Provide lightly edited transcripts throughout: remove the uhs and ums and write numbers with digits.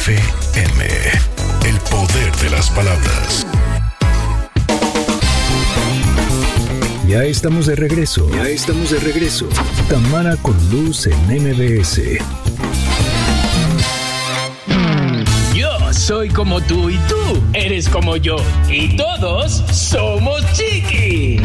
FM. El poder de las palabras. Ya estamos de regreso. Tamara con Luz en MBS. Yo soy como tú y tú eres como yo. Y todos somos Chiqui.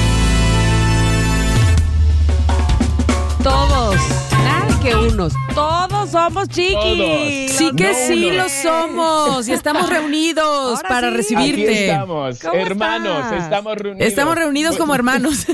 Todos, nada que unos, todos somos Chiqui. Todos. Sí que sí lo somos y estamos reunidos Ahora para sí. recibirte. Aquí estamos, ¿Cómo hermanos, estás? estamos reunidos. Estamos reunidos como hermanos.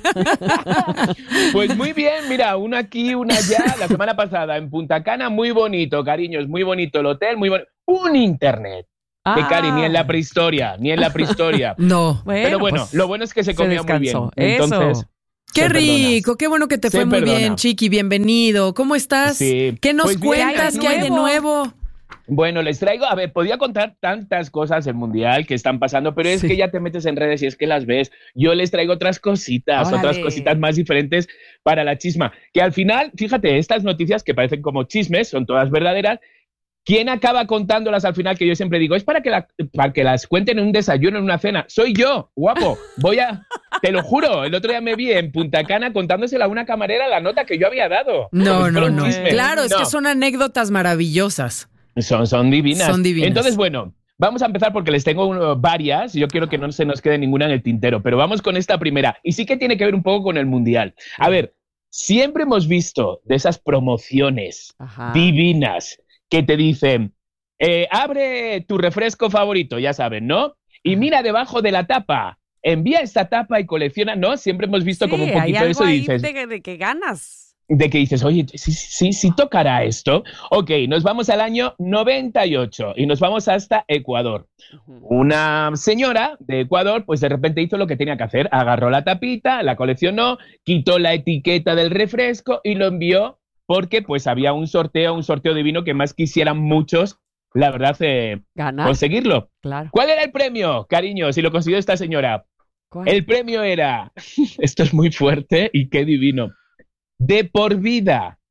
Pues muy bien, mira, uno aquí, una allá. La semana pasada en Punta Cana, muy bonito, cariños, muy bonito el hotel, muy bonito. Un internet. Que Cari, ni en la prehistoria. No. Pero bueno, pues, lo bueno es que se comía muy bien. descansó. Entonces, Eso. Qué se perdona. rico, qué bueno que te Se fue muy perdona. bien, Chiqui, bienvenido. ¿Cómo estás? Sí. ¿Qué nos Pues bien, cuentas? ¿Qué hay de nuevo? Bueno, les traigo, a ver, podía contar tantas cosas del Mundial que están pasando, pero es Sí. que ya te metes en redes y es que las ves. Yo les traigo otras cositas más diferentes para la chisma. Que al final, fíjate, estas noticias que parecen como chismes, son todas verdaderas. ¿Quién acaba contándolas al final? Que yo siempre digo, es para que las cuenten en un desayuno, en una cena. Soy yo, guapo. Te lo juro, el otro día me vi en Punta Cana contándosela a una camarera la nota que yo había dado. Como si fuera un chisme. Claro, es No. que son anécdotas maravillosas. Son divinas. Son divinas. Entonces, bueno, vamos a empezar porque les tengo varias. Yo quiero que no se nos quede ninguna en el tintero, pero vamos con esta primera. Y sí que tiene que ver un poco con el Mundial. A ver, siempre hemos visto de esas promociones Ajá. divinas que te dicen, abre tu refresco favorito, ya saben, ¿no? Y mira debajo de la tapa, envía esta tapa y colecciona, ¿no? Siempre hemos visto como un hay poquito algo eso y ahí dices, de que ganas. de que dices, oye, sí tocará esto. Ok, nos vamos al año 98 y nos vamos hasta Ecuador. Una señora de Ecuador, pues de repente hizo lo que tenía que hacer. Agarró la tapita, la coleccionó, quitó la etiqueta del refresco y lo envió porque pues había un sorteo divino que más quisieran muchos, la verdad, Ganar. conseguirlo. Claro. ¿Cuál era el premio, cariño, si lo consiguió esta señora? ¿Cuál? El premio era, esto es muy fuerte y qué divino, de por vida,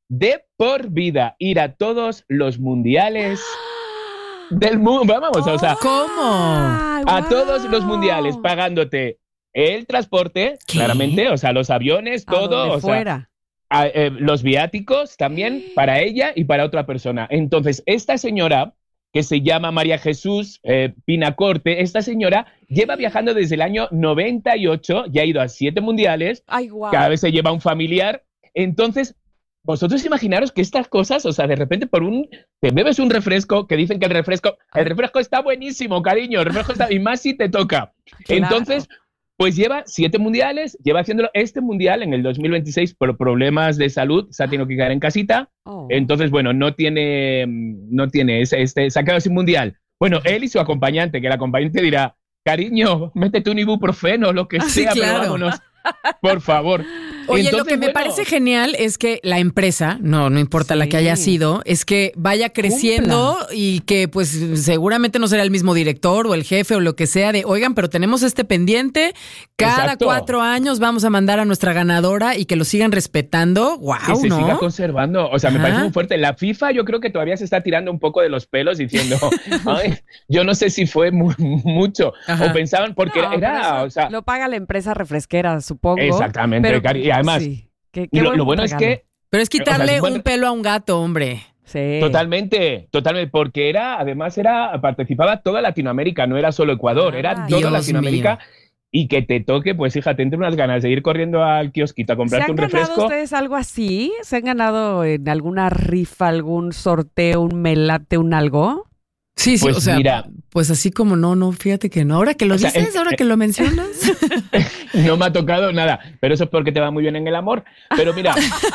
ir a todos los mundiales del mundo. Vamos, o sea, ¿Cómo? Ay, a wow. todos los mundiales pagándote el transporte, ¿Qué? claramente, o sea, los aviones, A todo, donde o sea, fuera. los viáticos también para ella y para otra persona. Entonces, esta señora, que se llama María Jesús Pinacorte, esta señora lleva viajando desde el año 98, ya ha ido a 7 mundiales, Ay, guau. cada vez se lleva un familiar. Entonces, vosotros imaginaros que estas cosas, o sea, de repente te bebes un refresco, que dicen que el refresco está buenísimo, cariño, y más si te toca. Claro. Entonces, pues lleva 7 mundiales, lleva haciéndolo este mundial en el 2026 por problemas de salud, se ha tenido que quedar en casita. Oh. Entonces, bueno, no tiene se ha quedado sin mundial. Bueno, él y su acompañante, que el acompañante dirá, cariño, métete un ibuprofeno, lo que Sí, sea, claro. pero vámonos, por favor. Oye, lo Entonces, que me bueno, parece genial es que la empresa, no importa la que haya sido, es que vaya creciendo y que pues seguramente no será el mismo director o el jefe o lo que sea de, oigan, pero tenemos este pendiente, cada Exacto. 4 años vamos a mandar a nuestra ganadora y que lo sigan respetando. que ¡Wow! se siga ¿No? conservando. O sea, me Ajá. parece muy fuerte. La FIFA yo creo que todavía se está tirando un poco de los pelos diciendo, ay, yo no sé si fue mucho. Ajá. O pensaban, porque No, pero era, eso o sea, lo paga la empresa refresquera, supongo. exactamente, Pero, Cari. Y además, sí, qué lo buen bueno es regalo. que Pero es quitarle O sea, bueno, un pelo a un gato, hombre. Sí. totalmente, porque participaba toda Latinoamérica, no era solo Ecuador, era Ay, toda Dios Latinoamérica. mío. Y que te toque, pues fíjate, entre unas ganas de ir corriendo al kiosquito a ¿Se comprarte han un ganado refresco. ustedes algo así? ¿Se han ganado en alguna rifa, algún sorteo, un melate, un algo? Sí, Pues o sea, mira. pues así como no, fíjate que no. Ahora que lo O sea, dices, ahora que lo mencionas. No me ha tocado nada, pero eso es porque te va muy bien en el amor. Pero mira,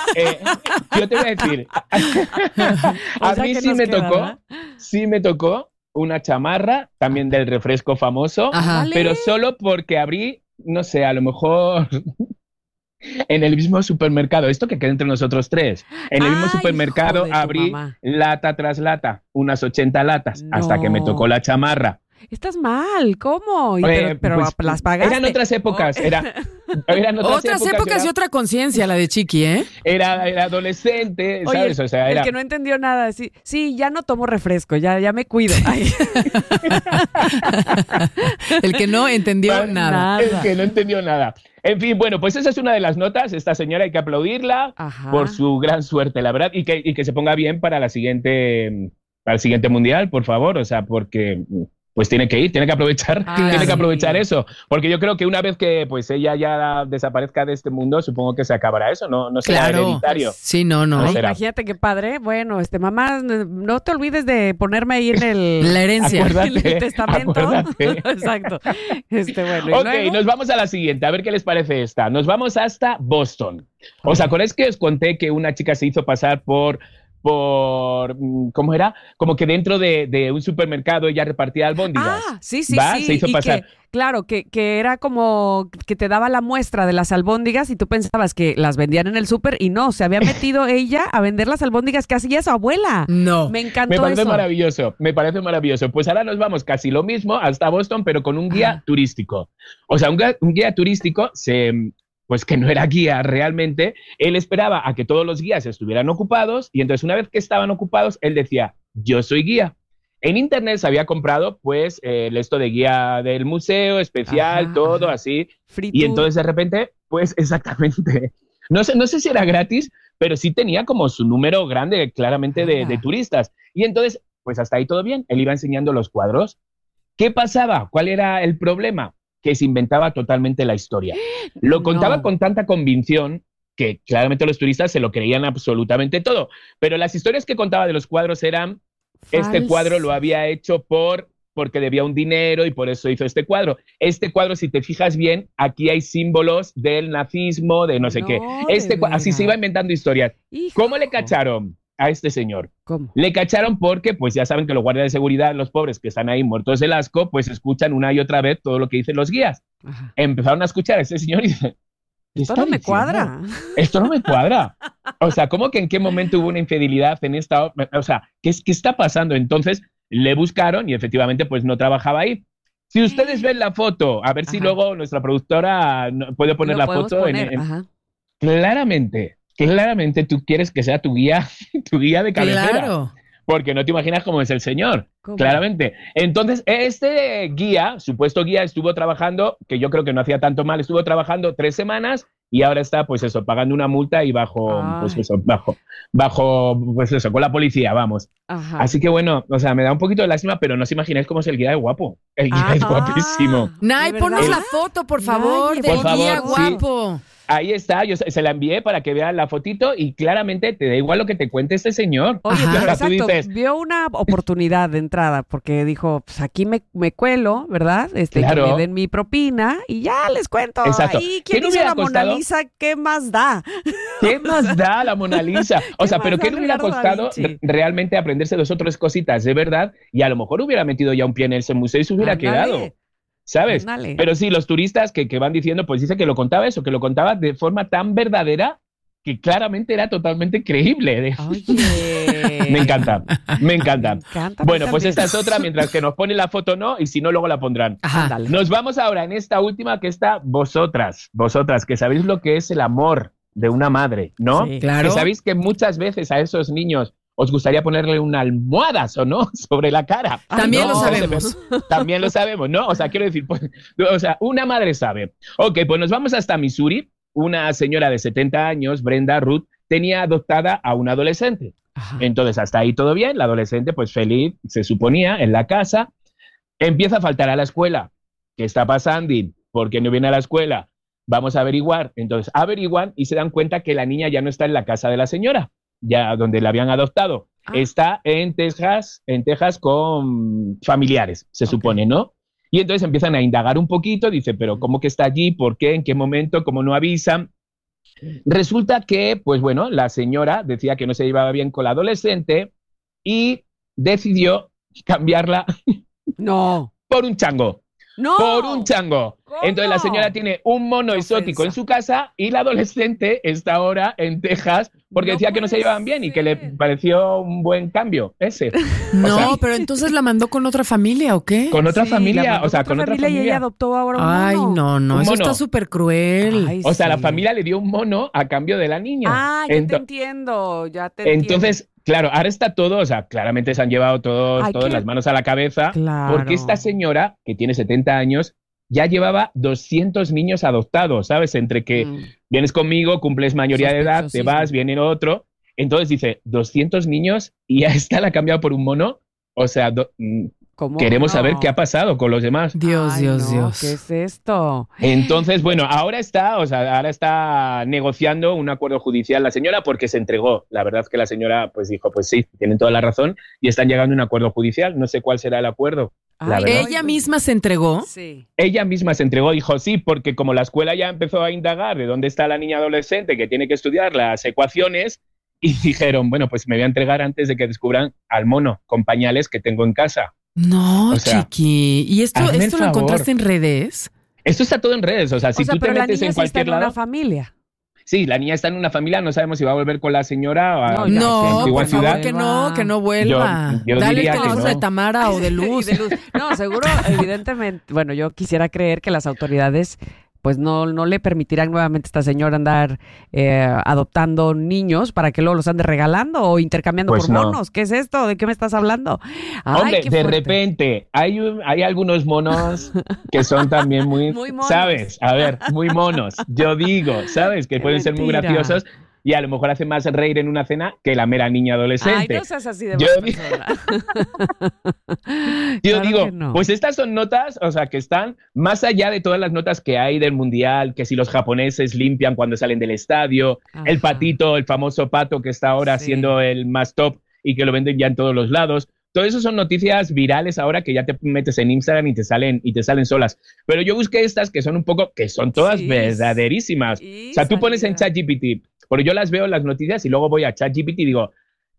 yo te voy a decir, O a sea mí que sí nos me queda, tocó, ¿verdad? sí me tocó una chamarra, también del refresco famoso, Ajá. pero solo porque abrí, no sé, a lo mejor en el mismo supermercado, esto que queda entre nosotros tres, en el mismo Ay, supermercado hijo de tu abrí mamá. lata tras lata, unas 80 latas, hasta que me No. tocó la chamarra. Estás mal, ¿cómo? Pero pues, las pagaste. Eran otras épocas, eran otras épocas y otra conciencia, la de Chiqui, ¿eh? Era adolescente, ¿sabes? Oye, O sea, el que no entendió nada, sí, ya no tomo refresco, ya me cuido. Ay. El que no entendió nada. El que no entendió nada. En fin, bueno, pues esa es una de las notas. Esta señora hay que aplaudirla por su gran suerte, la verdad, y que se ponga bien para el siguiente mundial, por favor, o sea, porque pues tiene que aprovechar, tiene que aprovechar eso, porque yo creo que una vez que pues ella ya desaparezca de este mundo, supongo que se acabará eso, no será hereditario. Sí, no. Ay, imagínate qué padre. Bueno, mamá, no te olvides de ponerme ahí en la herencia, en el testamento. Acuérdate. Exacto. Bueno, ok, nos vamos a la siguiente, a ver qué les parece esta. Nos vamos hasta Boston. ¿Os acordáis que os conté que una chica se hizo pasar por ¿cómo era? Como que dentro de un supermercado ella repartía albóndigas. Sí. Se hizo pasar. Claro, que era como que te daba la muestra de las albóndigas y tú pensabas que las vendían en el súper y no, se había metido ella a vender las albóndigas que hacía su abuela. No. Me encantó. Me parece eso. maravilloso. Pues ahora nos vamos casi lo mismo hasta Boston, pero con un guía turístico. O sea, un guía turístico pues que no era guía realmente, él esperaba a que todos los guías estuvieran ocupados y entonces una vez que estaban ocupados, él decía, yo soy guía. En internet se había comprado pues esto de guía del museo, especial, todo así. Y entonces de repente, pues exactamente, no sé si era gratis, pero sí tenía como su número grande claramente de turistas. Y entonces, pues hasta ahí todo bien, él iba enseñando los cuadros. ¿Qué pasaba? ¿Cuál era el problema? Que se inventaba totalmente la historia. Lo contaba con tanta convicción que claramente los turistas se lo creían absolutamente todo. Pero las historias que contaba de los cuadros eran, este cuadro lo había hecho porque debía un dinero y por eso hizo este cuadro. Este cuadro, si te fijas bien, aquí hay símbolos del nazismo, de no sé qué. Así se iba inventando historias. Hijo. ¿Cómo le cacharon a este señor? ¿Cómo? Le cacharon porque, pues ya saben que los guardias de seguridad, los pobres que están ahí muertos del asco, pues escuchan una y otra vez todo lo que dicen los guías. Empezaron a escuchar a este señor y dicen, esto no me cuadra. Esto no me cuadra. O sea, ¿cómo que en qué momento hubo una infidelidad en esta? O sea, ¿qué está pasando? Entonces le buscaron y efectivamente pues no trabajaba ahí. Si ustedes ven la foto, a ver si luego nuestra productora puede poner la foto. Claramente tú quieres que sea tu guía de cabecera. Claro. Porque no te imaginas cómo es el señor. ¿Cómo? Claramente. Entonces, este supuesto guía, estuvo trabajando, que yo creo que no hacía tanto mal, estuvo trabajando 3 semanas y ahora está, pues eso, pagando una multa y bajo, con la policía, vamos. Así que bueno, o sea, me da un poquito de lástima, pero no os imagináis cómo es el guía de guapo. El guía es guapísimo. Nay, ponnos la foto, por favor, del guía guapo. Sí. Ahí está, yo se la envié para que vean la fotito y claramente te da igual lo que te cuente este señor. Oye, pero exacto, vio una oportunidad de entrada porque dijo, pues aquí me cuelo, ¿verdad? Claro. Que me den mi propina y ya les cuento. Exacto. Ahí, ¿quién hizo la Mona Lisa? ¿Qué más da? ¿Qué más da la Mona Lisa? O sea, pero ¿qué le hubiera costado realmente aprenderse 2 o 3 cositas de verdad? Y a lo mejor hubiera metido ya un pie en ese museo y se hubiera quedado. ¿Sabes? Dale. Pero sí, los turistas que van diciendo, pues dice que lo contaba de forma tan verdadera que claramente era totalmente creíble. Oye. Me encanta. Bueno, pues esta es otra, mientras que nos pone la foto no, y si no, luego la pondrán. Nos vamos ahora en esta última, que está vosotras, que sabéis lo que es el amor de una madre, ¿no? Sí, claro. Que sabéis que muchas veces a esos niños os gustaría ponerle una almohada o no sobre la cara. También lo sabemos. También lo sabemos, ¿no? O sea, quiero decir, pues, una madre sabe. Ok, pues nos vamos hasta Missouri. Una señora de 70 años, Brenda Ruth, tenía adoptada a una adolescente. Entonces, hasta ahí todo bien. La adolescente, pues feliz, se suponía, en la casa. Empieza a faltar a la escuela. ¿Qué está pasando? ¿Por qué no viene a la escuela? Vamos a averiguar. Entonces, averiguan y se dan cuenta que la niña ya no está en la casa de la señora, ya donde la habían adoptado. Está en Texas con familiares, se supone, ¿no? Y entonces empiezan a indagar un poquito, dice, pero ¿cómo que está allí? ¿Por qué? ¿En qué momento? ¿Cómo no avisan? Resulta que, pues bueno, la señora decía que no se llevaba bien con la adolescente y decidió cambiarla por un chango. ¡No! Por un chango. ¿Cómo? Entonces la señora tiene un mono exótico en su casa y la adolescente está ahora en Texas porque No decía que no se puede llevaban bien y que le ser. pareció un buen cambio ese. No, O sea, pero entonces la mandó con otra familia, ¿o qué? con otra Sí, la familia, mandó o sea, con otra y ella familia. adoptó ahora un Ay, mono. no, Un eso mono. está súper cruel. Ay, O sea, la sí. familia le dio un mono a cambio de la niña. Ah, ya te Ento- entiendo, ya te Entonces, claro, ahora está todo, o sea, claramente se han llevado todas Ay, qué- las manos a la cabeza, Claro. porque esta señora, que tiene 70 años, ya llevaba 200 niños adoptados, ¿sabes? Entre que Mm. vienes conmigo, cumples mayoría de edad, te vas, viene otro. Entonces dice, 200 niños y a esta la ha cambiado por un mono. O sea, ¿Cómo queremos no? saber qué ha pasado con los demás. Dios, Ay, Dios, no, Dios. ¿qué es esto? Entonces, bueno, ahora está negociando un acuerdo judicial la señora porque se entregó. La verdad es que la señora pues dijo, pues sí, tienen toda la razón y están llegando a un acuerdo judicial. No sé cuál será el acuerdo. La Ay, verdad. Ella misma se entregó. Sí. Ella misma se entregó, dijo sí, porque como la escuela ya empezó a indagar de dónde está la niña adolescente que tiene que estudiar las ecuaciones, y dijeron, bueno, pues me voy a entregar antes de que descubran al mono con pañales que tengo en casa. No, O sea, chiqui. ¿Y esto hazme el lo favor. encontraste en redes? Esto está todo en redes, o sea, si O sea, tú te pero la metes niña en sí está cualquier en una lado. familia. Sí, la niña está en una familia, no sabemos si va a volver con la señora o a No, su ya, No, antigua por ciudad. favor, que no vuelva. Yo Dale el diría que teléfono no. de Tamara o de Luz. Y de luz. No, seguro, evidentemente. Bueno, yo quisiera creer que las autoridades pues no le permitirán nuevamente a esta señora andar adoptando niños para que luego los ande regalando o intercambiando Pues por no. monos. ¿Qué es esto? ¿De qué me estás hablando? Ay, Hombre, qué de fuerte. repente hay algunos monos que son también muy, Muy monos. ¿sabes? A ver, muy monos. Yo digo, ¿sabes? Que Qué pueden ser muy mentira. graciosos y a lo mejor hacen más reír en una cena que la mera niña Ay, adolescente. no seas así de Yo mala di- persona. Yo Claro digo, que no. pues estas son notas, o sea, que están más allá de todas las notas que hay del mundial, que si los japoneses limpian cuando salen del estadio, el Ajá. patito, el famoso pato que está ahora Sí. siendo el más top y que lo venden ya en todos los lados. Todo eso son noticias virales ahora que ya te metes en Instagram y te salen solas. Pero yo busqué estas que son un poco, que son todas Sí. verdaderísimas. Y O sea, tú pones en salida. ChatGPT, porque yo las veo las noticias y luego voy a ChatGPT y digo,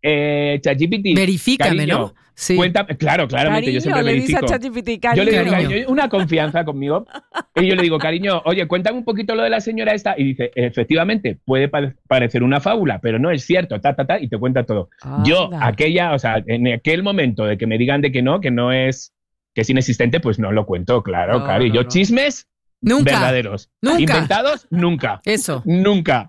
ChatGPT, Verifícame, cariño, ¿no? Sí. cuéntame, claro, claramente, yo siempre Cariño, le dice verifico. a ChatGPT, Yo le digo, Cariño. cariño, una confianza conmigo. Y yo le digo, cariño, oye, cuéntame un poquito lo de la señora esta. Y dice, efectivamente, puede parecer una fábula, pero no es cierto, y te cuenta todo. Yo, Anda. o sea, en aquel momento de que me digan de que no es, que es inexistente, pues no lo cuento, claro, No, Cari. no, Yo no. chismes Nunca. verdaderos. Nunca. Inventados, nunca. Eso. Nunca.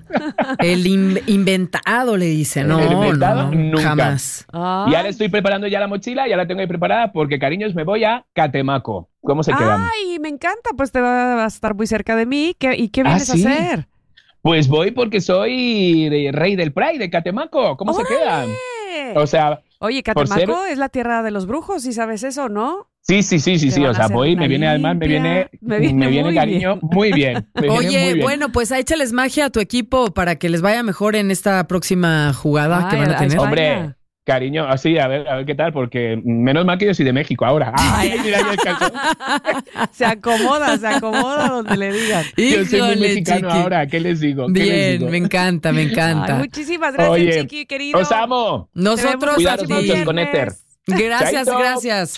El inventado le dice. No, El inventado, no, nunca. jamás. Ay. Y ahora estoy preparando ya la mochila, ya la tengo ahí preparada porque, cariños, me voy a Catemaco. ¿Cómo se quedan? Ay, me encanta, pues te vas a estar muy cerca de mí. ¿Y qué vienes ¿sí? a hacer? Pues voy porque soy rey del Pride de Catemaco. ¿Cómo se quedan? O sea, Oye, por Catemaco ser- es la tierra de los brujos, ¿sí sabes eso, no? sí. Te van O a sea, hacer voy, una me viene además, limpia. me viene muy cariño, bien. muy bien. Me viene muy Oye, bien. bueno, pues échales magia a tu equipo para que les vaya mejor en esta próxima jugada que Ay, van a a tener. España. Hombre, cariño, así, a ver qué tal, porque menos mal que yo soy de México ahora. Ay, mira, ya el calzón. Se acomoda donde le digan. Yo soy muy Híjole, mexicano chiqui. ahora, ¿qué les digo? ¿Qué les Bien, digo? me encanta, me encanta. Ay, muchísimas gracias, Oye, Chiqui, querido. os amo. Nosotros Cuidaros a ti. mucho con Éter. Gracias, Chaito. gracias.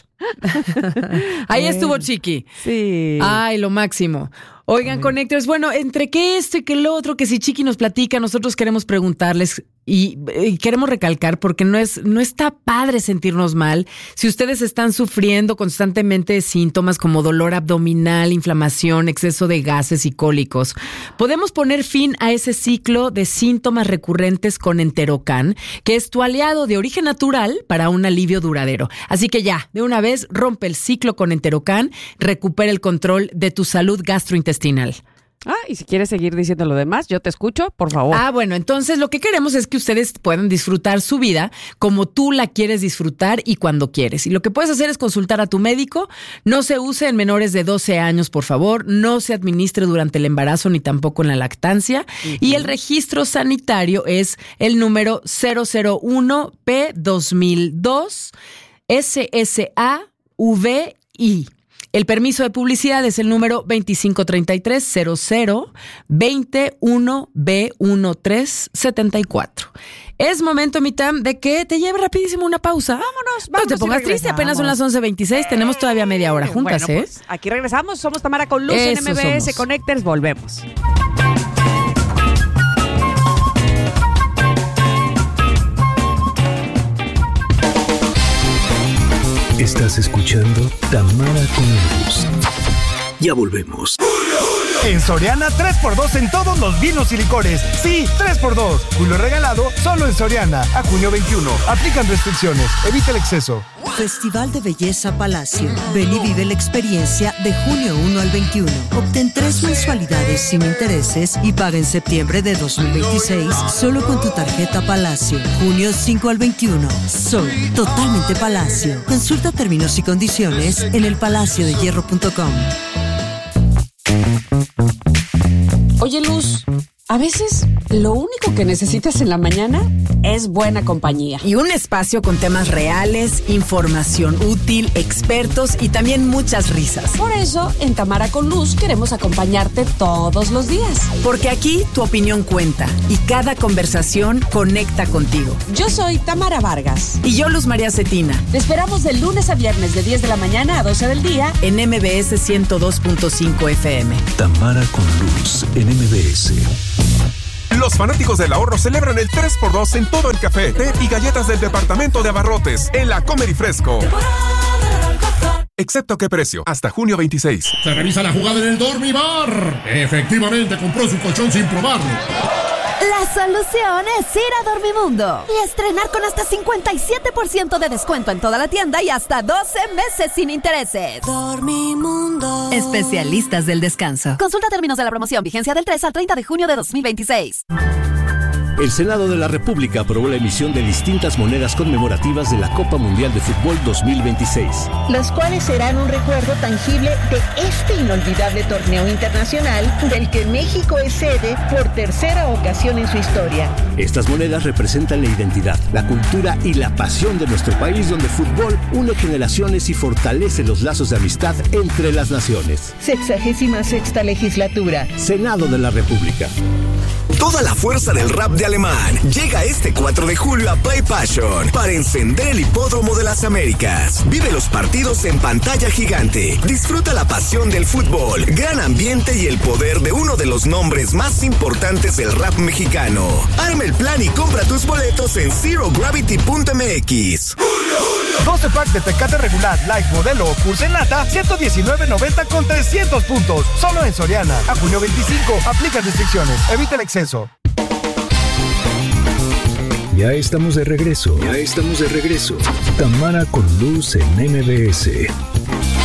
Ahí estuvo Chiqui. Sí. Ay, lo máximo. Oigan, Connectors, bueno, entre que esto y que lo otro, que si Chiqui nos platica, nosotros queremos preguntarles y queremos recalcar porque no está padre sentirnos mal. Si ustedes están sufriendo constantemente de síntomas como dolor abdominal, inflamación, exceso de gases y cólicos, podemos poner fin a ese ciclo de síntomas recurrentes con Enterocan, que es tu aliado de origen natural para un alivio duradero. Así que ya, de una vez, rompe el ciclo con Enterocan, recupera el control de tu salud gastrointestinal. Y si quieres seguir diciendo lo demás, yo te escucho, por favor. Bueno, entonces lo que queremos es que ustedes puedan disfrutar su vida como tú la quieres disfrutar y cuando quieres. Y lo que puedes hacer es consultar a tu médico. No se use en menores de 12 años, por favor. No se administre durante el embarazo ni tampoco en la lactancia. Y el registro sanitario es el número 001P2002 SSAVI. El permiso de publicidad es el número 2533-00-21B1374. Es momento, Mitam, de que te lleve rapidísimo una pausa. Vámonos. No te pongas triste, apenas son las 11:26, tenemos todavía media hora juntas, bueno, pues, aquí regresamos, somos Tamara con Luz en Eso MBS somos. Connectors, volvemos. Estás escuchando Tamara con Luz. Ya volvemos. En Soriana, 3x2 en todos los vinos y licores. Sí, 3x2. Julio regalado solo en Soriana. A junio 21. Aplican restricciones. Evita el exceso. Festival de Belleza Palacio. Ven y vive la experiencia de junio 1 al 21. Obtén 3 mensualidades sin intereses y paga en septiembre de 2026 solo con tu tarjeta Palacio. Junio 5 al 21. Soy totalmente Palacio. Consulta términos y condiciones en elpalaciodehierro.com. Oye, Luz, a veces lo único que necesitas en la mañana es buena compañía. Y un espacio con temas reales, información útil, expertos y también muchas risas. Por eso, en Tamara con Luz queremos acompañarte todos los días. Porque aquí tu opinión cuenta y cada conversación conecta contigo. Yo soy Tamara Vargas. Y yo, Luz María Cetina, Te esperamos de lunes a viernes de 10 de la mañana a 12 del día. en MBS 102.5 FM. Tamara con Luz en MBS. Los fanáticos del ahorro celebran el 3x2 en todo el café, té y galletas del departamento de abarrotes en la Comer y Fresco. Excepto qué precio, hasta junio 26. Se revisa la jugada en el Dormibar. Efectivamente, compró su colchón sin probarlo. La solución es ir a Dormimundo y estrenar con hasta 57% de descuento en toda la tienda y hasta 12 meses sin intereses. Dormimundo. Especialistas del descanso. Consulta términos de la promoción. Vigencia del 3 al 30 de junio de 2026. El Senado de la República aprobó la emisión de distintas monedas conmemorativas de la Copa Mundial de Fútbol 2026. Los cuales serán un recuerdo tangible de este inolvidable torneo internacional del que México es sede por tercera ocasión en su historia. Estas monedas representan la identidad, la cultura y la pasión de nuestro país, donde el fútbol une generaciones y fortalece los lazos de amistad entre las naciones. 66ª legislatura. Senado de la República. Toda la fuerza del rap de Alemán llega este 4 de julio a Play Passion para encender el hipódromo de las Américas. Vive los partidos en pantalla gigante. Disfruta la pasión del fútbol, gran ambiente y el poder de uno de los nombres más importantes del rap mexicano. Arma el plan y compra tus boletos en ZeroGravity.mx. 12 pack de Tecate regular, light, modelo o Cursenata, $119.90 con 300 puntos. Solo en Soriana. A junio 25. Aplica restricciones. Evita el exceso. Ya estamos de regreso. Tamara con Luz en MBS.